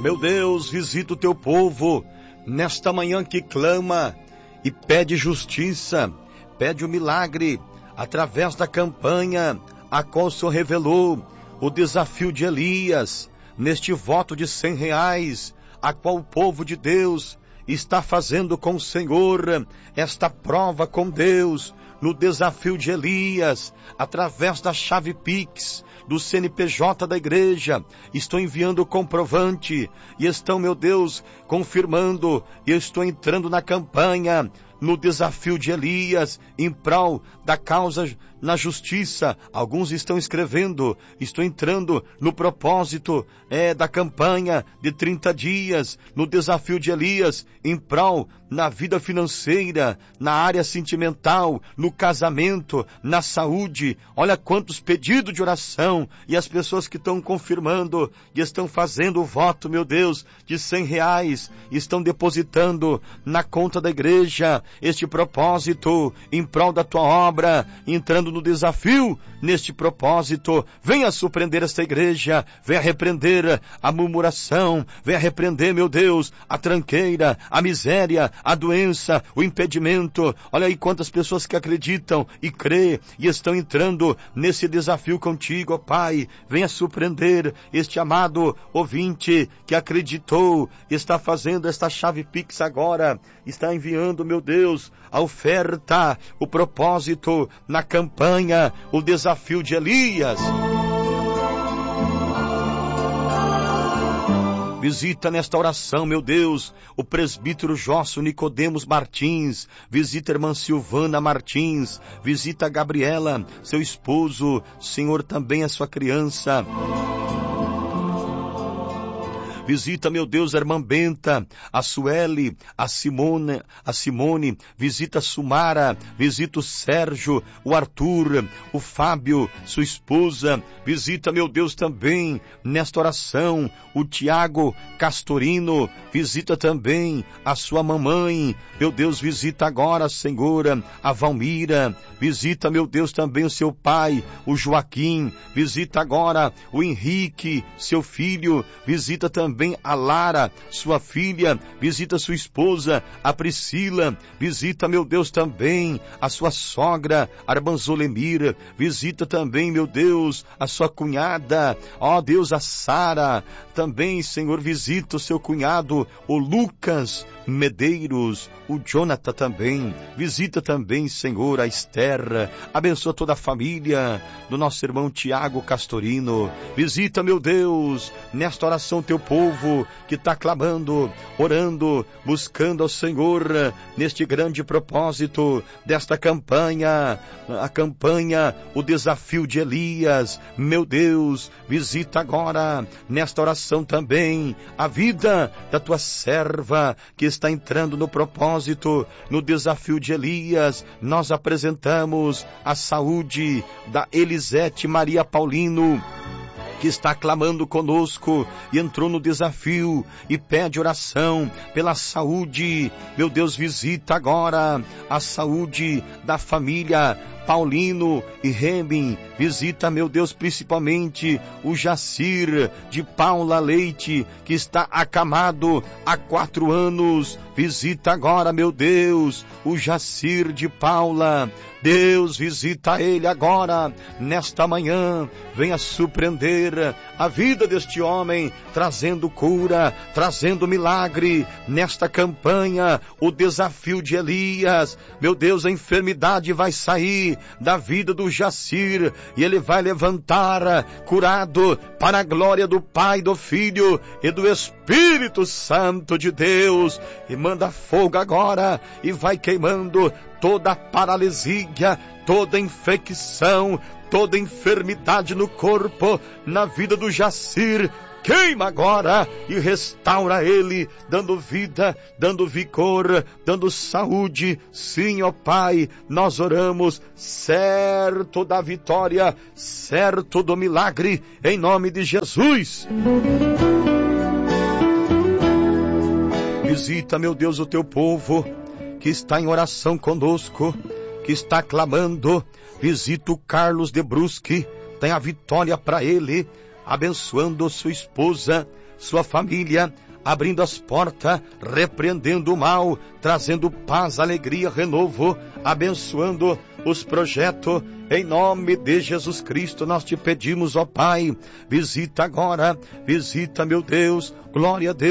Meu Deus, visita o teu povo nesta manhã que clama e pede justiça, pede o milagre através da campanha a qual o Senhor revelou o desafio de Elias, neste voto de R$100, a qual o povo de Deus está fazendo com o Senhor, esta prova com Deus, no desafio de Elias, através da chave Pix, do CNPJ da igreja, estou enviando o comprovante, e estão, meu Deus, confirmando, e eu estou entrando na campanha, no desafio de Elias, em prol da causa na justiça. Alguns estão escrevendo, estou entrando no propósito da campanha de 30 dias, no desafio de Elias, em prol na vida financeira, na área sentimental, no casamento, na saúde. Olha quantos pedidos de oração, e as pessoas que estão confirmando e estão fazendo o voto, meu Deus, de R$100, estão depositando na conta da igreja este propósito em prol da tua obra, entrando no desafio neste propósito. Venha surpreender esta igreja, venha repreender a murmuração, venha repreender, meu Deus, a tranqueira, a miséria, a doença, o impedimento. Olha aí quantas pessoas que acreditam e crê e estão entrando nesse desafio contigo, ó Pai. Venha surpreender este amado ouvinte que acreditou, está fazendo esta chave Pix agora, está enviando, meu Deus, a oferta, o propósito na campanha, o desafio de Elias. Visita nesta oração, meu Deus, o presbítero Jócio Nicodemos Martins, visita a irmã Silvana Martins, visita a Gabriela, seu esposo, Senhor, também a sua criança. Visita, meu Deus, a irmã Benta, a Sueli, a Simone, visita a Sumara, visita o Sérgio, o Arthur, o Fábio, sua esposa. Visita, meu Deus, também nesta oração o Tiago Castorino, visita também a sua mamãe. Meu Deus, visita agora, Senhora, a Valmira, visita, meu Deus, também o seu pai, o Joaquim, visita agora o Henrique, seu filho, visita também a Lara, sua filha, visita sua esposa, a Priscila, visita, meu Deus, também a sua sogra, a irmã Zolemira, visita também, meu Deus, a sua cunhada, ó Deus, a Sara, também, Senhor, visita o seu cunhado, o Lucas Medeiros, o Jonathan também, visita também, Senhor, a Esther, abençoa toda a família do nosso irmão Tiago Castorino, visita, meu Deus, nesta oração teu povo que está clamando, orando, buscando ao Senhor, neste grande propósito desta campanha, a campanha, o desafio de Elias. Meu Deus, visita agora, nesta oração também, a vida da tua serva, que está entrando no propósito, no desafio de Elias. Nós apresentamos a saúde da Elisete Maria Paulino, que está clamando conosco e entrou no desafio e pede oração pela saúde. Meu Deus, visita agora a saúde da família Paulino e Remin, visita, meu Deus, principalmente o Jacir de Paula Leite, que está acamado há 4 anos, visita agora, meu Deus, o Jacir de Paula. Deus, visita ele agora, nesta manhã, venha surpreender a vida deste homem, trazendo cura, trazendo milagre, nesta campanha, o desafio de Elias. Meu Deus, a enfermidade vai sair da vida do Jacir, e ele vai levantar curado, para a glória do Pai, do Filho e do Espírito Santo de Deus. E manda fogo agora, e vai queimando toda paralisia, toda infecção, toda enfermidade no corpo, na vida do Jacir. Queima agora e restaura ele, dando vida, dando vigor, dando saúde. Sim, ó Pai, nós oramos, certo da vitória, certo do milagre, em nome de Jesus. Visita, meu Deus, o teu povo que está em oração conosco, que está clamando. Visita o Carlos de Brusque, tem a vitória para ele, abençoando sua esposa, sua família, abrindo as portas, repreendendo o mal, trazendo paz, alegria, renovo, abençoando os projetos. Em nome de Jesus Cristo, nós te pedimos, ó Pai, visita agora, visita, meu Deus, glória a Deus.